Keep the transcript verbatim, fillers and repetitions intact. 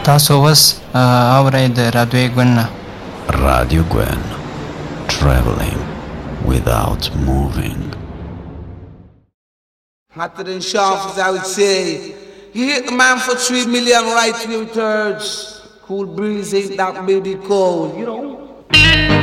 تاسو وس اورئ د رادیو ګونا Radio Gwen, traveling without moving. Hotter than sharp, as I would say. You hit the man for three million right wheel turds. Cool breeze ain't that baby cold, you know.